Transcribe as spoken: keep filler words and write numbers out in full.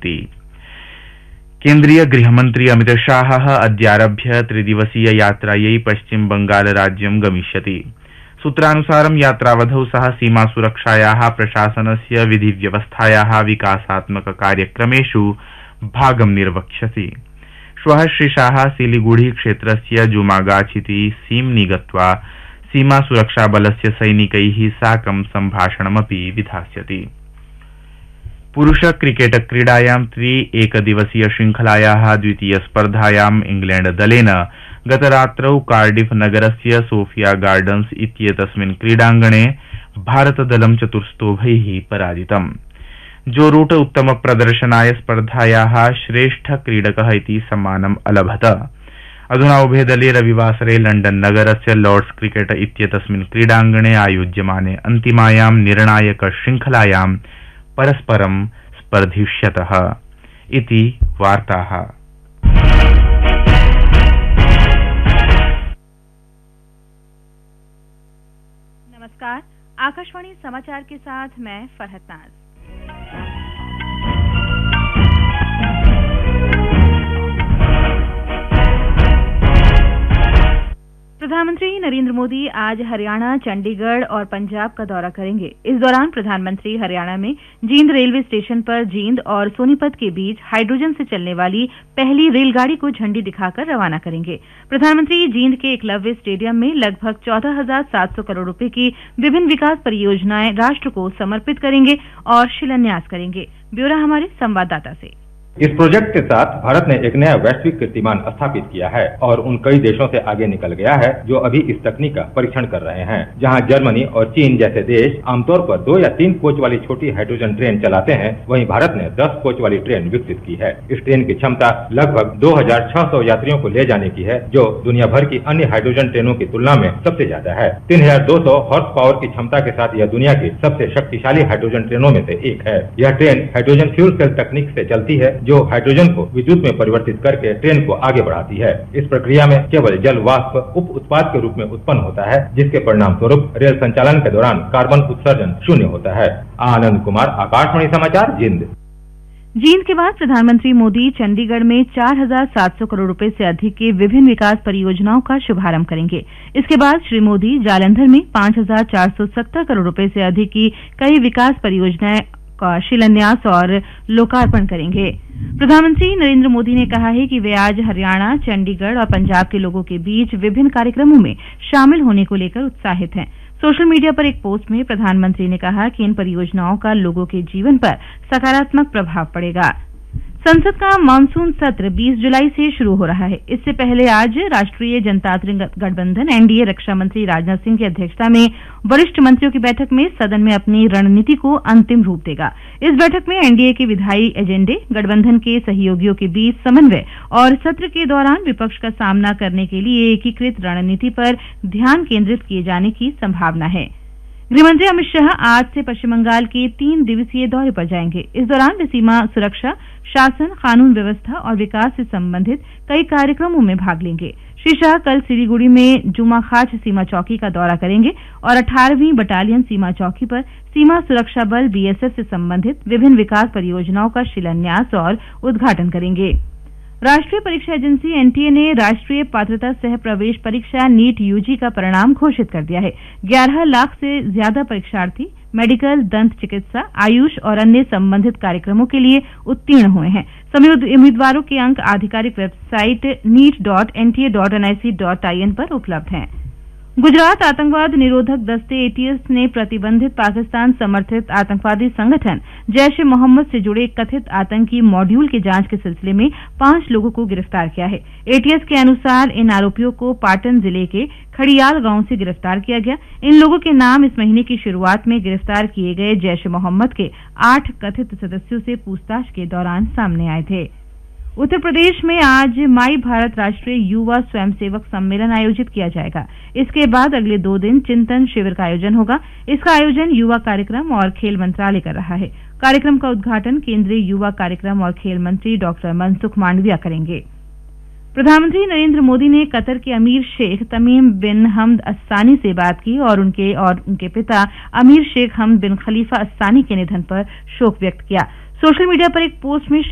इति। केन्द्रीय गृहमन्त्री अमितशाहः अद्यारभ्य त्रिदिवसीय यात्रायै पश्चिम बंगाल राज्यं गमिष्यति। सूत्रानुसारं यात्रावधौ सः सीमासुरक्षायाः प्रशासनस्य विधिव्यवस्थायाः विकासात्मक कार्यक्रमेषु भागं निर्वक्ष्यति। श्वः श्रीशाह सिलीगुड़ी क्षेत्रस्य जुमागाछिति सीम्नि गत्वा सीमासुरक्षाबलस्य सैनिकैः साकं सम्भाषणमपि विधास्यति। पुरुष क्रिकेट क्रीडायां त्रि एकदिवसीय श्रृंखलायाः द्वितीय स्पर्धायाम् इंग्लैंड दलेन गतरात्रौ कार्डिफ नगरस्य सोफिया गार्डन्स इत्येतस्मिन् क्रीडाङ्गणे भारतदलं चतुर्स्तोभैः पराजितम्। जो रूट उत्तम प्रदर्शनाय स्पर्धायाः श्रेष्ठ क्रीडकः इति सम्मानम् अलभत। अधुना उभे दले रविवासरे लण्डन नगरस्य लॉर्ड्स क्रिकेट इत्येतस्मिन् क्रीडाङ्गणे आयोज्यमाने अन्तिमायां निर्णायक श्रृंखलायां परस्परं स्पर्धिष्यतः इति वार्ताः। नमस्कार, आकाशवाणी समाचार के साथ मैं फरहत नाज। प्रधानमंत्री नरेंद्र मोदी आज हरियाणा, चंडीगढ़ और पंजाब का दौरा करेंगे। इस दौरान प्रधानमंत्री हरियाणा में जींद रेलवे स्टेशन पर जींद और सोनीपत के बीच हाइड्रोजन से चलने वाली पहली रेलगाड़ी को झंडी दिखाकर रवाना करेंगे। प्रधानमंत्री जींद के एकलव्य स्टेडियम में लगभग चौदह हजार सात सौ करोड़ रुपए की विभिन्न विकास परियोजनाएं राष्ट्र को समर्पित करेंगे और शिलान्यास करेंगे। ब्यौरा हमारे संवाददाता से। इस प्रोजेक्ट के साथ भारत ने एक नया वैश्विक कीर्तिमान स्थापित किया है और उन कई देशों से आगे निकल गया है जो अभी इस तकनीक का परीक्षण कर रहे हैं। जहां जर्मनी और चीन जैसे देश आमतौर पर दो या तीन कोच वाली छोटी हाइड्रोजन ट्रेन चलाते हैं, वहीं भारत ने दस कोच वाली ट्रेन विकसित की है। इस ट्रेन की क्षमता लगभग दो हजार छह सौ यात्रियों को ले जाने की है, जो दुनिया भर की अन्य हाइड्रोजन ट्रेनों की तुलना में सबसे ज्यादा है। तीन हजार दो सौ हॉर्स पावर की क्षमता के साथ यह दुनिया की सबसे शक्तिशाली हाइड्रोजन ट्रेनों में से एक है। यह ट्रेन हाइड्रोजन फ्यूल सेल तकनीक से चलती है, जो हाइड्रोजन को विद्युत में परिवर्तित करके ट्रेन को आगे बढ़ाती है। इस प्रक्रिया में केवल जल वाष्प उप उत्पाद के रूप में उत्पन्न होता है, जिसके परिणाम स्वरूप रेल संचालन के दौरान कार्बन उत्सर्जन शून्य होता है। आनंद कुमार, आकाशवाणी समाचार, जींद। जींद के बाद प्रधानमंत्री मोदी चंडीगढ़ में चार हजार सात सौ करोड़ रुपए से अधिक की विभिन्न विकास परियोजनाओं का शुभारंभ करेंगे। इसके बाद श्री मोदी जालंधर में पांच हजार चार सौ सत्तर करोड़ रुपए से अधिक की कई विकास परियोजनाएं का शिलान्यास और लोकार्पण करेंगे। प्रधानमंत्री नरेंद्र मोदी ने कहा है कि वे आज हरियाणा, चंडीगढ़ और पंजाब के लोगों के बीच विभिन्न कार्यक्रमों में शामिल होने को लेकर उत्साहित हैं। सोशल मीडिया पर एक पोस्ट में प्रधानमंत्री ने कहा कि इन परियोजनाओं का लोगों के जीवन पर सकारात्मक प्रभाव पड़ेगा। संसद का मानसून सत्र बीस जुलाई से शुरू हो रहा है। इससे पहले आज राष्ट्रीय जनतांत्रिक गठबंधन एनडीए रक्षा मंत्री राजनाथ सिंह की अध्यक्षता में वरिष्ठ मंत्रियों की बैठक में सदन में अपनी रणनीति को अंतिम रूप देगा। इस बैठक में एनडीए के विधायी एजेंडे, गठबंधन के सहयोगियों के बीच समन्वय और सत्र के दौरान विपक्ष का सामना करने के लिए एकीकृत रणनीति पर ध्यान केंद्रित किए जाने की संभावना है। गृहमंत्री अमित शाह आज से पश्चिम बंगाल के तीन दिवसीय दौरे पर जाएंगे। इस दौरान वे सीमा सुरक्षा, शासन, कानून व्यवस्था और विकास से संबंधित कई कार्यक्रमों में भाग लेंगे। श्री शाह कल सिलीगुड़ी में जुमाखाच सीमा चौकी का दौरा करेंगे और अठारहवीं बटालियन सीमा चौकी पर सीमा सुरक्षा बल बीएसएफ से संबंधित विभिन्न विकास परियोजनाओं का शिलान्यास और उद्घाटन करेंगे। राष्ट्रीय परीक्षा एजेंसी एनटीए ने राष्ट्रीय पात्रता सह प्रवेश परीक्षा नीट यूजी का परिणाम घोषित कर दिया है। ग्यारह लाख से ज्यादा परीक्षार्थी मेडिकल, दंत चिकित्सा, आयुष और अन्य संबंधित कार्यक्रमों के लिए उत्तीर्ण हुए हैं। सभी उम्मीदवारों के अंक आधिकारिक website NEET dot NTA dot NIC dot IN पर उपलब्ध हैं। गुजरात आतंकवाद निरोधक दस्ते एटीएस ने प्रतिबंधित पाकिस्तान समर्थित आतंकवादी संगठन जैश ए मोहम्मद से जुड़े कथित आतंकी मॉड्यूल की जांच के सिलसिले में पांच लोगों को गिरफ्तार किया है। एटीएस के अनुसार इन आरोपियों को पाटन जिले के खड़ियाल गांव से गिरफ्तार किया गया। इन लोगों के नाम इस महीने की शुरुआत में गिरफ्तार किए गए जैश ए मोहम्मद के आठ कथित सदस्यों से पूछताछ के दौरान सामने आए थे। उत्तर प्रदेश में आज माई भारत राष्ट्रीय युवा स्वयंसेवक सम्मेलन आयोजित किया जाएगा। इसके बाद अगले दो दिन चिंतन शिविर का आयोजन होगा। इसका आयोजन युवा कार्यक्रम और खेल मंत्रालय कर रहा है। कार्यक्रम का उद्घाटन केंद्रीय युवा कार्यक्रम और खेल मंत्री डॉक्टर मनसुख मांडविया करेंगे। प्रधानमंत्री नरेंद्र मोदी ने कतर के अमीर शेख तमीम बिन हमद अस्सानी से बात की और उनके और उनके पिता अमीर शेख हमद बिन खलीफा अस्सानी के निधन पर शोक व्यक्त किया। सोशल मीडिया पर एक पोस्ट में